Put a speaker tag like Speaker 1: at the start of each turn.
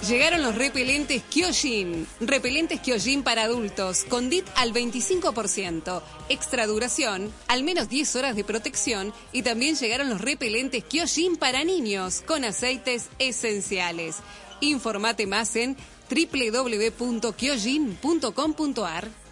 Speaker 1: Llegaron los repelentes Kyojin. Repelentes Kyojin para adultos, con DIT al 25%, extra duración, al menos 10 horas de protección, y también llegaron los repelentes Kyojin para niños, con aceites esenciales. Informate más en www.kyojin.com.ar.